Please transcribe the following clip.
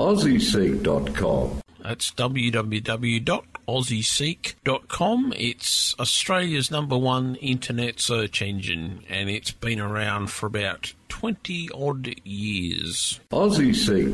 AussieSeek.com. That's www.aussieseek.com. It's Australia's #1 internet search engine, and it's been around for about 20-odd years. AussieSeek.